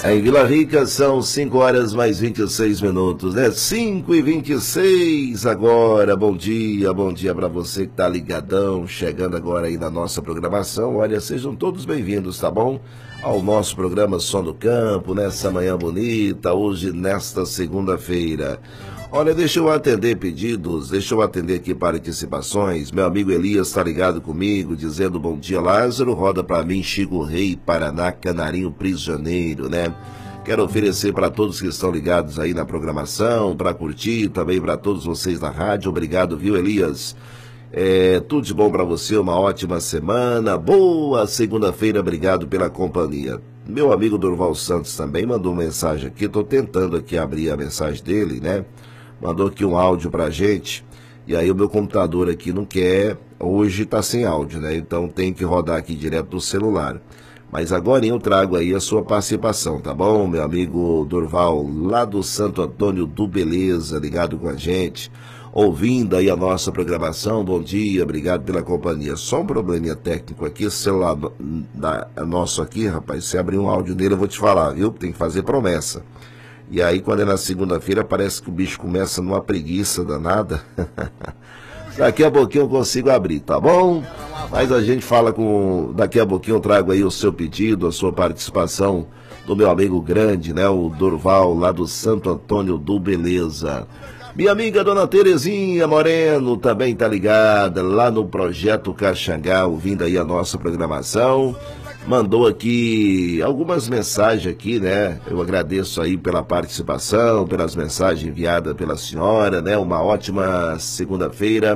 Em Vila Rica são 5 horas mais 26 minutos, né? 5h26 agora. Bom dia para você que tá ligadão, chegando agora aí na nossa programação. Olha, sejam todos bem-vindos, tá bom? Ao nosso programa Som do Campo, nessa manhã bonita, hoje nesta segunda-feira. Olha, deixa eu atender pedidos, deixa eu atender aqui participações. Meu amigo Elias está ligado comigo, dizendo bom dia, Lázaro. Roda para mim, Chico Rei, Paraná, Canarinho Prisioneiro, né? Quero oferecer para todos que estão ligados aí na programação, para curtir, também para todos vocês na rádio. Obrigado, viu, Elias? Tudo de bom para você, uma ótima semana, boa segunda-feira, obrigado pela companhia. Meu amigo Durval Santos também mandou mensagem aqui, estou tentando aqui abrir a mensagem dele, né? Mandou aqui um áudio pra gente, e aí o meu computador aqui não quer, hoje tá sem áudio, né? Então tem que rodar aqui direto do celular. Mas agora eu trago aí a sua participação, tá bom? Meu amigo Durval, lá do Santo Antônio do Beleza, ligado com a gente, ouvindo aí a nossa programação. Bom dia, obrigado pela companhia. Só um probleminha técnico aqui, o celular nosso aqui, rapaz, se abrir um áudio nele eu vou te falar, viu? Tem que fazer promessa. E aí, quando é na segunda-feira, parece que o bicho começa numa preguiça danada. Daqui a pouquinho eu consigo abrir, tá bom? Mas a gente fala com... Daqui a pouquinho eu trago aí o seu pedido, a sua participação do meu amigo grande, né? O Durval, lá do Santo Antônio do Beleza. Minha amiga Dona Terezinha Moreno também tá ligada lá no Projeto Caxangá, ouvindo aí a nossa programação. Mandou aqui algumas mensagens aqui, né? Eu agradeço aí pela participação, pelas mensagens enviadas pela senhora, né? Uma ótima segunda-feira,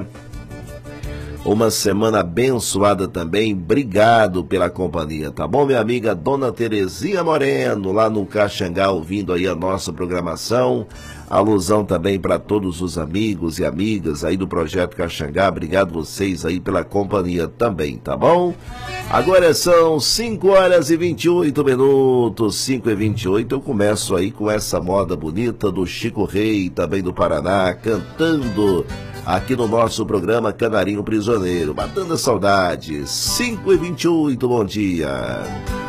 uma semana abençoada também. Obrigado pela companhia, tá bom, minha amiga Dona Terezinha Moreno, lá no Caxangá, ouvindo aí a nossa programação. Alusão também para todos os amigos e amigas aí do Projeto Caxangá. Obrigado vocês aí pela companhia também, tá bom? Agora são 5 horas e 28 minutos, 5h28. Eu começo aí com essa moda bonita do Chico Rei, também do Paraná, cantando aqui no nosso programa Canarinho Prisioneiro, matando a saudade. 5h28, bom dia.